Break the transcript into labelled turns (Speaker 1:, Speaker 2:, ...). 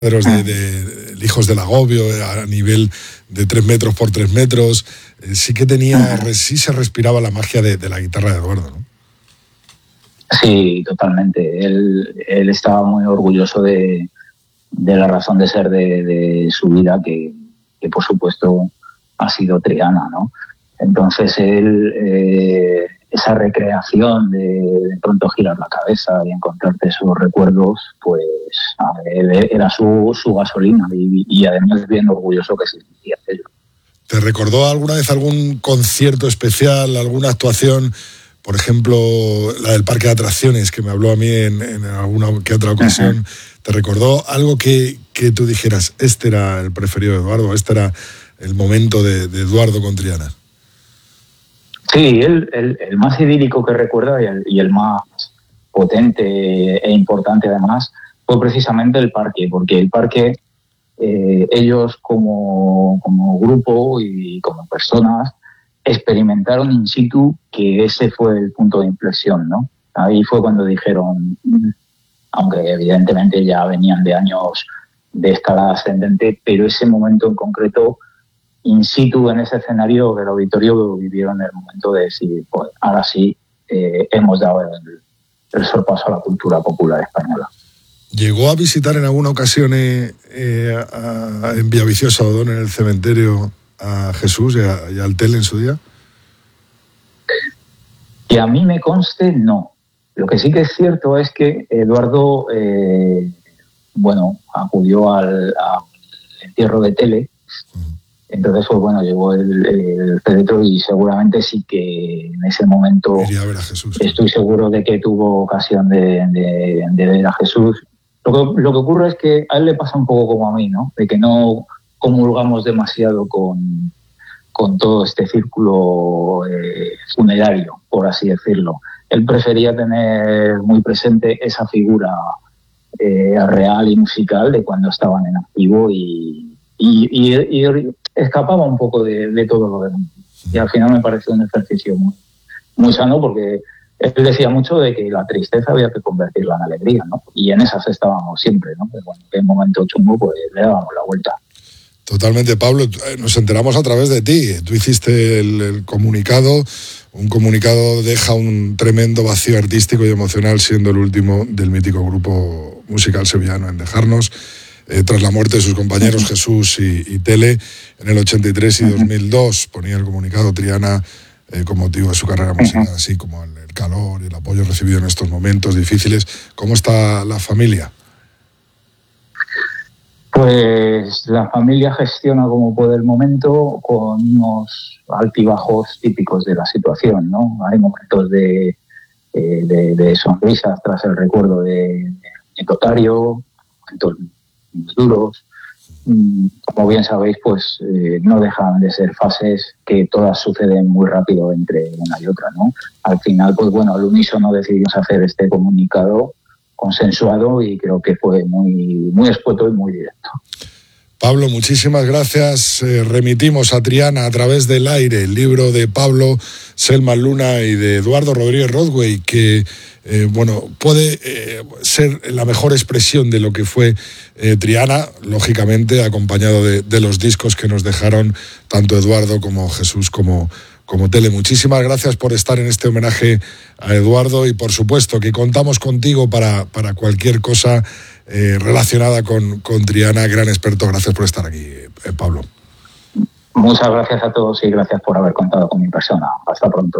Speaker 1: de Hijos del Agobio, a nivel de 3 metros por 3 metros, sí que sí se respiraba la magia de la guitarra de Eduardo, ¿no?
Speaker 2: Sí, totalmente. Él estaba muy orgulloso de la razón de ser de su vida, que por supuesto ha sido Triana, ¿no? Entonces esa recreación de pronto girar la cabeza y encontrarte esos recuerdos, pues era su gasolina y además bien orgulloso que se sentía ello.
Speaker 1: ¿Te recordó alguna vez algún concierto especial, alguna actuación, por ejemplo, la del Parque de Atracciones, que me habló a mí en alguna que otra ocasión? Uh-huh. ¿Te recordó algo que tú dijeras, este era el preferido de Eduardo, este era el momento de Eduardo con Triana?
Speaker 2: Sí, el más idílico que recuerda y el más potente e importante además fue precisamente el Parque, porque el Parque, ellos como grupo y como personas experimentaron in situ que ese fue el punto de inflexión, ¿no? Ahí fue cuando dijeron, aunque evidentemente ya venían de años de escalada ascendente, pero ese momento en concreto, in situ en ese escenario del auditorio, vivieron el momento de decir, pues ahora sí, hemos dado el sorpaso a la cultura popular española.
Speaker 1: ¿Llegó a visitar en alguna ocasión en Villaviciosa Odón, en el cementerio, a Jesús y al Tele en su día?
Speaker 2: Que a mí me conste, no. Lo que sí que es cierto es que Eduardo, acudió al entierro de Tele. Entonces, pues bueno, llegó el féretro y seguramente sí que en ese momento
Speaker 1: iría a ver a Jesús.
Speaker 2: Estoy seguro de que tuvo ocasión de ver a Jesús. Lo que ocurre es que a él le pasa un poco como a mí, ¿no? De que no comulgamos demasiado con todo este círculo funerario, por así decirlo. Él prefería tener muy presente esa figura real y musical de cuando estaban en activo y escapaba un poco de todo lo demás. Y al final me parece un ejercicio muy, muy sano, porque él decía mucho de que la tristeza había que convertirla en alegría, ¿no? Y en esas estábamos siempre, ¿no? Pues bueno, en momento chungo, pues le dábamos la vuelta.
Speaker 1: Totalmente, Pablo. Nos enteramos a través de ti. Tú hiciste el comunicado. Un comunicado deja un tremendo vacío artístico y emocional, siendo el último del mítico grupo musical sevillano en dejarnos. Tras la muerte de sus compañeros Jesús y Tele, en el 83 y 2002, ponía el comunicado Triana con motivo de su carrera musical, así como el calor y el apoyo recibido en estos momentos difíciles. ¿Cómo está la familia?
Speaker 2: Pues la familia gestiona como puede el momento, con unos altibajos típicos de la situación, ¿no? Hay momentos de sonrisas tras el recuerdo de Totario, momentos duros. Como bien sabéis, pues no dejan de ser fases que todas suceden muy rápido entre una y otra, ¿no? Al final, pues bueno, al unísono decidimos hacer este comunicado consensuado y creo que fue muy, muy escueto y muy directo.
Speaker 1: Pablo, muchísimas gracias. Remitimos a Triana a través del aire, el libro de Pablo Selman Luna y de Eduardo Rodríguez Rodway, que puede ser la mejor expresión de lo que fue Triana, lógicamente acompañado de los discos que nos dejaron tanto Eduardo como Jesús como Tele. Muchísimas gracias por estar en este homenaje a Eduardo y por supuesto que contamos contigo para cualquier cosa relacionada con Triana. Gran experto, gracias por estar aquí, Pablo.
Speaker 2: Muchas gracias a todos y gracias por haber contado con mi persona. Hasta pronto.